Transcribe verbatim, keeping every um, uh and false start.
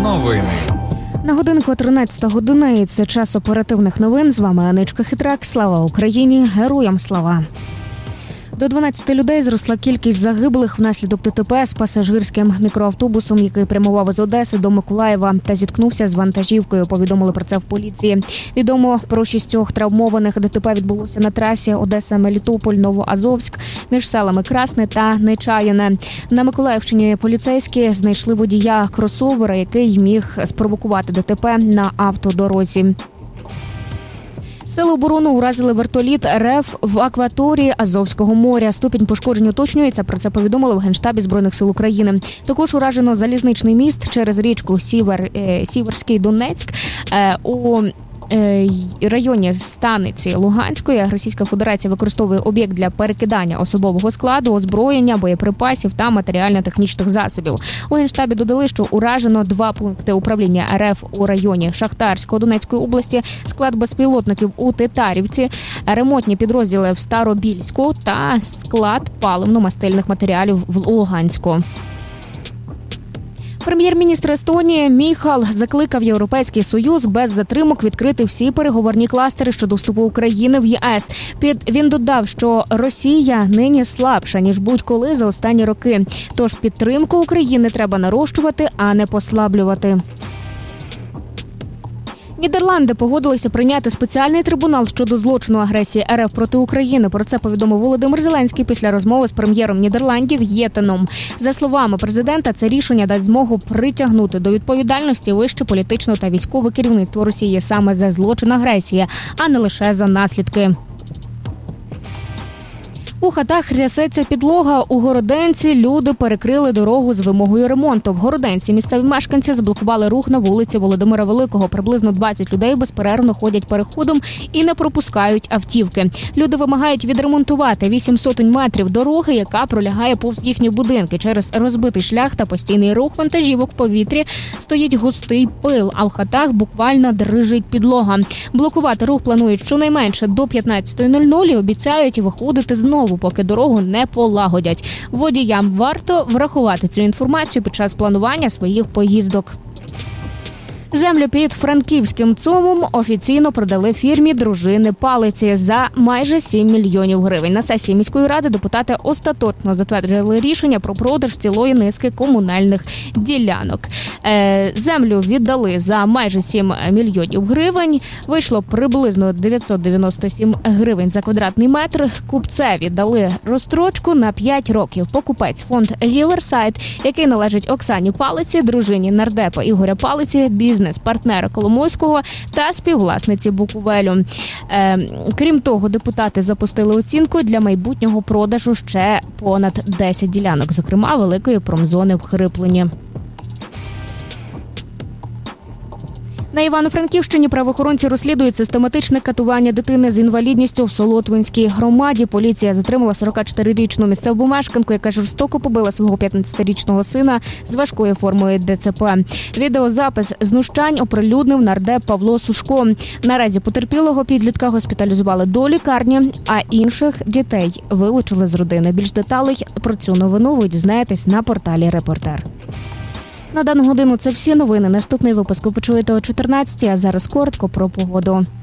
Новини. На годинку тринадцята година, і це час оперативних новин. З вами Аничка Хитрак. Слава Україні! Героям слава! До дванадцяти людей зросла кількість загиблих внаслідок ДТП з пасажирським мікроавтобусом, який прямував із Одеси до Миколаєва та зіткнувся з вантажівкою. Повідомили про це в поліції. Відомо про шістьох травмованих. ДТП відбулося на трасі Одеса-Мелітополь, Новоазовськ між селами Красне та Нечаяне. На Миколаївщині поліцейські знайшли водія кросовера, який міг спровокувати ДТП на автодорозі. Сили оборони уразили вертоліт РФ в акваторії Азовського моря. Ступінь пошкоджень уточнюється. Про це повідомили в Генштабі Збройних сил України. Також уражено залізничний міст через річку Сівер, е, Сіверський Донецьк е, у районі станиці Луганської. Російська Федерація використовує об'єкт для перекидання особового складу, озброєння, боєприпасів та матеріально-технічних засобів. У Генштабі додали, що уражено два пункти управління РФ у районі Шахтарського Донецької області, склад безпілотників у Титарівці, ремонтні підрозділи в Старобільську та склад паливно-мастильних матеріалів в Луганську. Прем'єр-міністр Естонії Міхал закликав Європейський Союз без затримок відкрити всі переговорні кластери щодо вступу України в ЄС. Під він додав, що Росія нині слабша, ніж будь-коли за останні роки. Тож підтримку України треба нарощувати, а не послаблювати. Нідерланди погодилися прийняти спеціальний трибунал щодо злочину агресії РФ проти України. Про це повідомив Володимир Зеленський після розмови з прем'єром Нідерландів Єтеном. За словами президента, це рішення дасть змогу притягнути до відповідальності вище політичне та військове керівництво Росії саме за злочин агресії, а не лише за наслідки. У хатах трясеться підлога. У Городенці люди перекрили дорогу з вимогою ремонту. В Городенці місцеві мешканці заблокували рух на вулиці Володимира Великого. Приблизно двадцять людей безперервно ходять переходом і не пропускають автівки. Люди вимагають відремонтувати вісім сотень метрів дороги, яка пролягає повз їхні будинки. Через розбитий шлях та постійний рух вантажівок в повітрі стоїть густий пил, а в хатах буквально дрижить підлога. Блокувати рух планують щонайменше до п'ятнадцятої нуль-нуль і обіцяють виходити знову, поки дорогу не полагодять. Водіям варто врахувати цю інформацію під час планування своїх поїздок. Землю під Франківським ЦУМом офіційно продали фірмі дружини Палиці за майже сім мільйонів гривень. На сесії міської ради депутати остаточно затвердили рішення про продаж цілої низки комунальних ділянок. Землю віддали за майже сім мільйонів гривень. Вийшло приблизно дев'ятсот дев'яносто сім гривень за квадратний метр. Купцеві дали розстрочку на п'ять років. Покупець фонд «Ріверсайд», який належить Оксані Палиці, дружині нардепа Ігоря Палиці, бізнес-партнера Коломойського та співвласниці Буковелю. Е, крім того, депутати запустили оцінку для майбутнього продажу ще понад десять ділянок, зокрема великої промзони в Хриплині. На Івано-Франківщині правоохоронці розслідують систематичне катування дитини з інвалідністю в Солотвинській громаді. Поліція затримала сорокачотирирічну місцеву мешканку, яка жорстоко побила свого п'ятнадцятирічного сина з важкою формою ДЦП. Відеозапис знущань оприлюднив нардеп Павло Сушко. Наразі потерпілого підлітка госпіталізували до лікарні, а інших дітей вилучили з родини. Більш деталей про цю новину ви дізнаєтесь на порталі «Репортер». На дану годину це всі новини. Наступний випуск ви почуєте о чотирнадцятій, а зараз коротко про погоду.